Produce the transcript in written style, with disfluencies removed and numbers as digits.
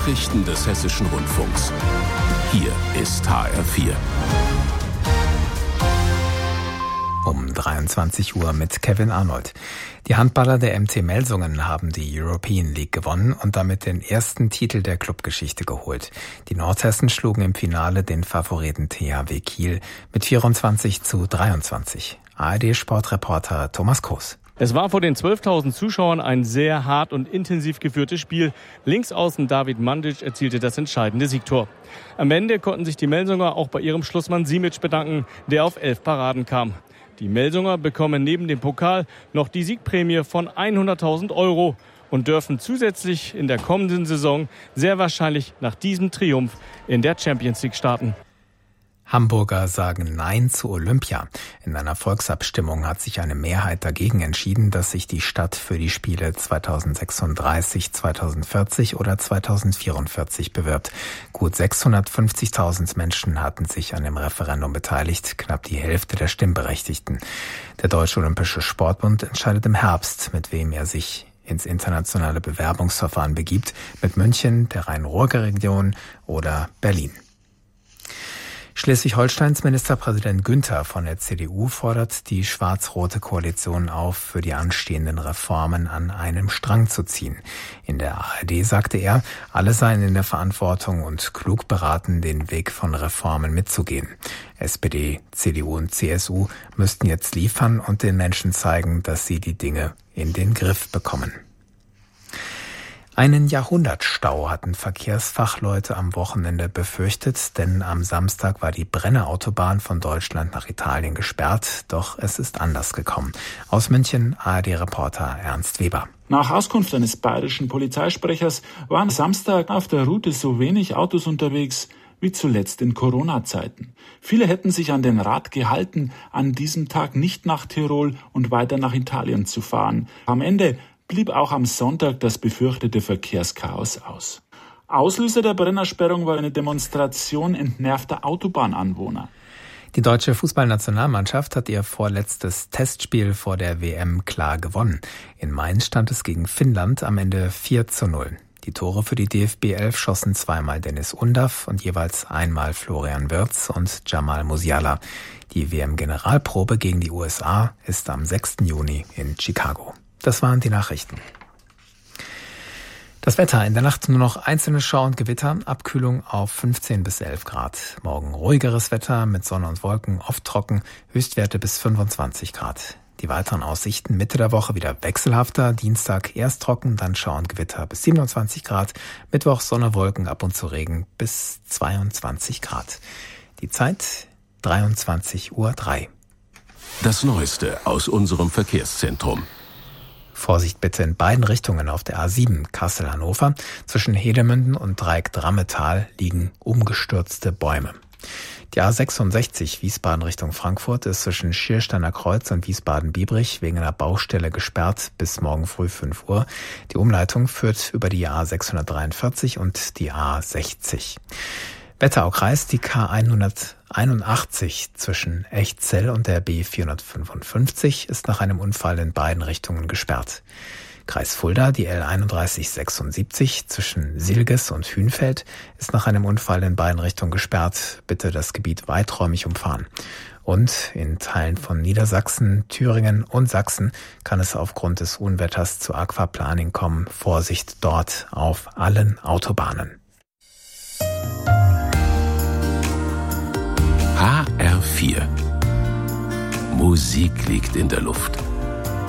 Nachrichten des Hessischen Rundfunks. Hier ist HR4. Um 23 Uhr mit Kevin Arnold. Die Handballer der MT Melsungen haben die European League gewonnen und damit den ersten Titel der Clubgeschichte geholt. Die Nordhessen schlugen im Finale den Favoriten THW Kiel mit 24:23. ARD-Sportreporter Thomas Kroos. Es war vor den 12.000 Zuschauern ein sehr hart und intensiv geführtes Spiel. Linksaußen David Mandic erzielte das entscheidende Siegtor. Am Ende konnten sich die Melsunger auch bei ihrem Schlussmann Simic bedanken, der auf 11 Paraden kam. Die Melsunger bekommen neben dem Pokal noch die Siegprämie von 100.000 € und dürfen zusätzlich in der kommenden Saison sehr wahrscheinlich nach diesem Triumph in der Champions League starten. Hamburger sagen Nein zu Olympia. In einer Volksabstimmung hat sich eine Mehrheit dagegen entschieden, dass sich die Stadt für die Spiele 2036, 2040 oder 2044 bewirbt. Gut 650.000 Menschen hatten sich an dem Referendum beteiligt, knapp die Hälfte der Stimmberechtigten. Der Deutsche Olympische Sportbund entscheidet im Herbst, mit wem er sich ins internationale Bewerbungsverfahren begibt, mit München, der Rhein-Ruhr-Region oder Berlin. Schleswig-Holsteins Ministerpräsident Günther von der CDU fordert die schwarz-rote Koalition auf, für die anstehenden Reformen an einem Strang zu ziehen. In der ARD sagte er, alle seien in der Verantwortung und klug beraten, den Weg von Reformen mitzugehen. SPD, CDU und CSU müssten jetzt liefern und den Menschen zeigen, dass sie die Dinge in den Griff bekommen. Einen Jahrhundertstau hatten Verkehrsfachleute am Wochenende befürchtet, denn am Samstag war die Brenner-Autobahn von Deutschland nach Italien gesperrt, doch es ist anders gekommen. Aus München ARD-Reporter Ernst Weber. Nach Auskunft eines bayerischen Polizeisprechers waren Samstag auf der Route so wenig Autos unterwegs wie zuletzt in Corona-Zeiten. Viele hätten sich an den Rat gehalten, an diesem Tag nicht nach Tirol und weiter nach Italien zu fahren. Am Ende blieb auch am Sonntag das befürchtete Verkehrschaos aus. Auslöser der Brennersperrung war eine Demonstration entnervter Autobahnanwohner. Die deutsche Fußballnationalmannschaft hat ihr vorletztes Testspiel vor der WM klar gewonnen. In Mainz stand es gegen Finnland am Ende 4:0. Die Tore für die DFB 11 schossen zweimal Dennis Undaff und jeweils einmal Florian Wirtz und Jamal Musiala. Die WM-Generalprobe gegen die USA ist am 6. Juni in Chicago. Das waren die Nachrichten. Das Wetter: in der Nacht nur noch einzelne Schauer und Gewitter, Abkühlung auf 15 bis 11 Grad. Morgen ruhigeres Wetter mit Sonne und Wolken, oft trocken, Höchstwerte bis 25 Grad. Die weiteren Aussichten: Mitte der Woche wieder wechselhafter, Dienstag erst trocken, dann Schauer und Gewitter bis 27 Grad, Mittwoch Sonne, Wolken, ab und zu Regen bis 22 Grad. Die Zeit 23:03 Uhr. Das Neueste aus unserem Verkehrszentrum. Vorsicht bitte in beiden Richtungen auf der A7 Kassel-Hannover. Zwischen Hedemünden und Dreieck-Drammetal liegen umgestürzte Bäume. Die A66 Wiesbaden Richtung Frankfurt ist zwischen Schiersteiner Kreuz und Wiesbaden-Biebrich wegen einer Baustelle gesperrt bis morgen früh 5 Uhr. Die Umleitung führt über die A643 und die A60. Wetteraukreis: die K181 zwischen Echzell und der B455 ist nach einem Unfall in beiden Richtungen gesperrt. Kreis Fulda: die L3176 zwischen Silges und Hünfeld ist nach einem Unfall in beiden Richtungen gesperrt. Bitte das Gebiet weiträumig umfahren. Und in Teilen von Niedersachsen, Thüringen und Sachsen kann es aufgrund des Unwetters zu Aquaplaning kommen. Vorsicht dort auf allen Autobahnen. HR4. Musik liegt in der Luft.